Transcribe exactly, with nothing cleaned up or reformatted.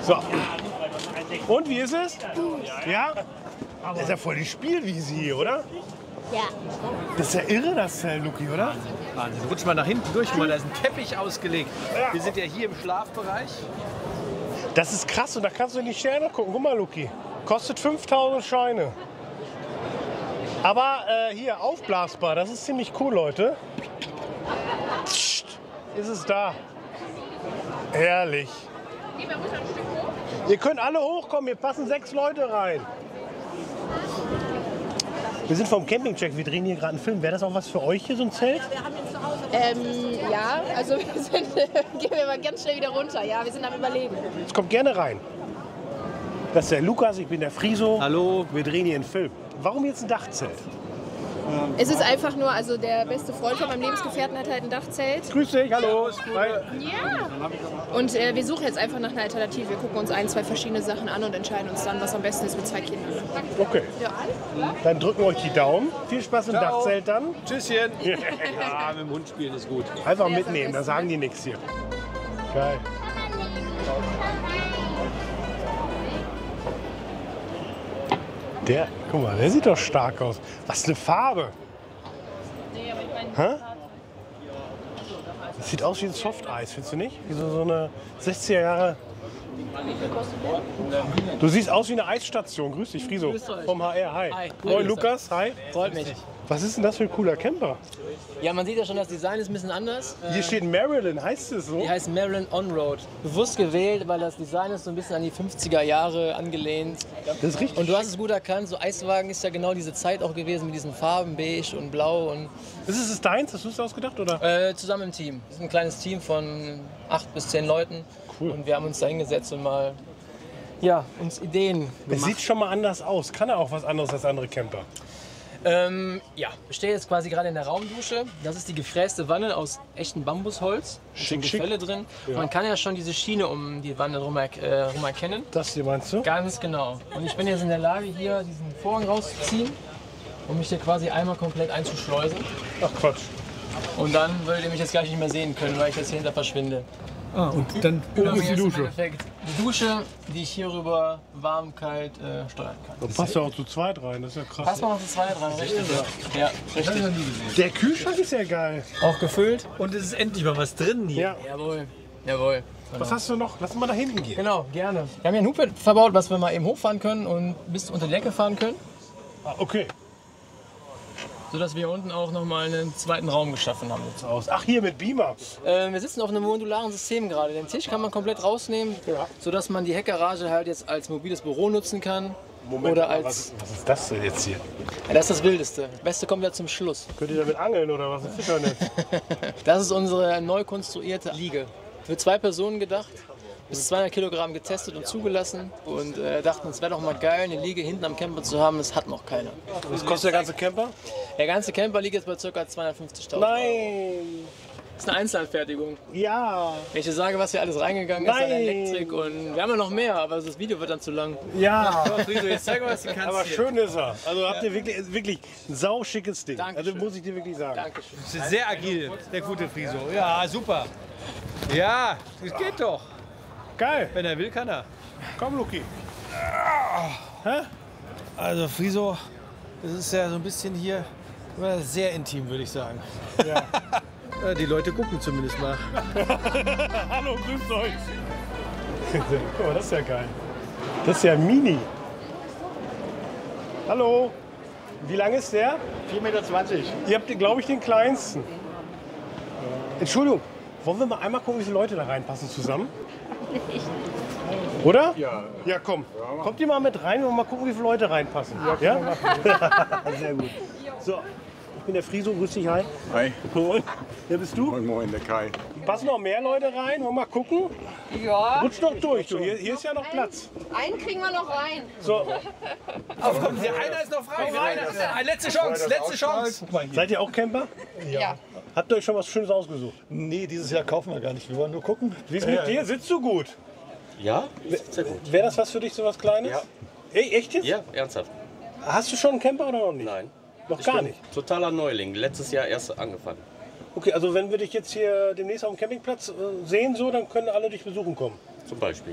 So. Und wie ist es? Ja? Das ist ja voll die Spielwiese hier, oder? Ja. Das ist ja irre, das Zelt, Luki, oder? Wahnsinn. Rutsch mal nach hinten durch, guck mal, da ist ein Teppich ausgelegt. Wir sind ja hier im Schlafbereich. Das ist krass und da kannst du in die Sterne gucken. Guck mal, Luki. Kostet fünftausend Scheine. Aber äh, hier, aufblasbar, das ist ziemlich cool, Leute. Psst, ist es da. Herrlich. Ihr könnt alle hochkommen, hier passen sechs Leute rein. Wir sind vom Campingcheck, wir drehen hier gerade einen Film. Wäre das auch was für euch hier, so ein Zelt? Ähm, ja, also wir sind, gehen wir mal ganz schnell wieder runter. Ja, wir sind am Überleben. Jetzt kommt gerne rein. Das ist der Lukas, ich bin der Friso. Hallo. Wir drehen hier einen Film. Warum jetzt ein Dachzelt? Es ist einfach nur, also der beste Freund von meinem Lebensgefährten hat halt ein Dachzelt. Grüß dich, hallo. Hi. Ja. Und äh, wir suchen jetzt einfach nach einer Alternative. Wir gucken uns ein, zwei verschiedene Sachen an und entscheiden uns dann, was am besten ist mit zwei Kindern. Okay. Ja. Dann drücken wir euch die Daumen. Viel Spaß im Ciao. Dachzelt dann. Tschüsschen. Ja, mit dem Hund spielen ist gut. Einfach mitnehmen, da sagen die nichts hier. Geil. Der, guck mal, der sieht doch stark aus. Was eine Farbe. Hä? Das sieht aus wie ein Softeis, findest du nicht? Wie so, so eine sechziger Jahre. Du siehst aus wie eine Eisstation. Grüß dich, Friso. Vom H R. Hi. Hi. Moin, Lukas. Hi. Freut mich. Was ist denn das für ein cooler Camper? Ja, man sieht ja schon, das Design ist ein bisschen anders. Hier steht Marilyn, heißt es so? Die heißt Marilyn On-Road. Bewusst gewählt, weil das Design ist so ein bisschen an die fünfziger Jahre angelehnt. Das ist richtig. Und du hast es gut erkannt, so Eiswagen ist ja genau diese Zeit auch gewesen mit diesen Farben, beige und blau. Und Ist es deins? Hast du es ausgedacht, oder? äh, zusammen im Team. Wir sind ein kleines Team von acht bis zehn Leuten. Cool. Und wir haben uns da hingesetzt und mal ja, uns Ideen Es gemacht. sieht schon mal anders aus. Kann er auch was anderes als andere Camper? Ähm, ja, ich stehe jetzt quasi gerade in der Raumdusche. Das ist die gefräste Wanne aus echtem Bambusholz. Mit Schick, so schick. Gefälle drin. Ja. Man kann ja schon diese Schiene um die Wanne rum, er- äh, rum erkennen. Das hier meinst du? Ganz genau. Und ich bin jetzt in der Lage, hier diesen Vorhang rauszuziehen, um mich hier quasi einmal komplett einzuschleusen. Ach Quatsch. Und dann würdet ihr mich jetzt gleich nicht mehr sehen können, weil ich jetzt hier hinter verschwinde. Ah, und dann Oben ist Hier die ist im Dusche. Endeffekt die Dusche, die ich hierüber warm, kalt äh, steuern kann. Da passt ja auch zu zweit rein. Das ist ja krass. Pass mal noch zu zweit dran, richtig? Ja, richtig. Der Kühlschrank ist ja geil. Auch gefüllt? Und es ist endlich mal was drin hier. Ja. Jawohl, jawohl. Was hast du noch? Lass uns mal da hinten gehen. Genau, gerne. Wir haben hier ein Hubbett verbaut, was wir mal eben hochfahren können und bis unter die Decke fahren können, Ah, okay. sodass wir hier unten auch nochmal einen zweiten Raum geschaffen haben. Aus. Ach, hier mit Beamer. Äh, wir sitzen auf einem modularen System gerade. Den Tisch kann man komplett rausnehmen, Ja. sodass man die Heckgarage halt jetzt als mobiles Büro nutzen kann. Moment, oder aber als. was, was ist das denn jetzt hier? Ja, das ist das Wildeste. Das Beste kommt ja zum Schluss. Könnt ihr damit angeln oder was? Ein Fischernetz? Das ist unsere neu konstruierte Liege. Für zwei Personen gedacht. Bis zweihundert Kilogramm getestet und zugelassen. Und äh, dachten, es wäre doch mal geil, eine Liege hinten am Camper zu haben. Das hat noch keiner. Was kostet der ganze Camper? Der ganze Camper liegt jetzt bei ca. zweihundertfünfzigtausend. Nein. Das ist eine Einzelanfertigung. Ja. Wenn ich dir sage, was hier alles reingegangen ist an Nein. Elektrik und wir haben ja noch mehr, aber das Video wird dann zu lang. Ja. Friso, jetzt zeig mal, was du kannst. Aber hier. schön ist er. Also habt ihr wirklich, wirklich ein sauschickes Ding. Dankeschön. Also muss ich dir wirklich sagen. Dankeschön. Das ist sehr agil, der gute Friso. Ja, super. Ja, das geht doch. Geil. Wenn er will, kann er. Komm, Luki. Also Friso, das ist ja so ein bisschen hier äh, sehr intim, würde ich sagen. Ja. Äh, Die Leute gucken zumindest mal. Hallo, grüßt euch. Guck mal, das ist ja geil. Das ist ja mini. Hallo. Wie lang ist der? vier Meter zwanzig. Ihr habt, glaube ich, den kleinsten. Entschuldigung, wollen wir mal einmal gucken, wie viele Leute da reinpassen zusammen? Oder? Ja. Ja, komm. Kommt ihr mal mit rein und mal gucken, wie viele Leute reinpassen. Ja? Sehr gut. So, ich bin der Friso, grüß dich, hi. Hi. Und, wer bist du? Moin, moin, der Kai. Passen noch mehr Leute rein? Wollen wir mal gucken? Ja, Rutsch doch durch, du. Hier, hier ist ja noch Platz. einen kriegen wir noch rein. So, Auf, komm, der einer ist noch frei. Einer. Letzte Chance, letzte Chance. seid ihr auch Camper? Ja. Habt ihr euch schon was Schönes ausgesucht? Nee, dieses Jahr kaufen wir gar nicht. Wir wollen nur gucken. Wie ist mit dir? Sitzt du gut? Ja, sehr gut. Wäre das was für dich, so was Kleines? Ja. Ey, echt jetzt? Ja, ernsthaft. Hast du schon einen Camper oder noch nicht? Nein. Noch Ich gar bin nicht? totaler Neuling. Letztes Jahr erst angefangen. Okay, also wenn wir dich jetzt hier demnächst auf dem Campingplatz äh, sehen, so, dann können alle dich besuchen kommen. Zum Beispiel.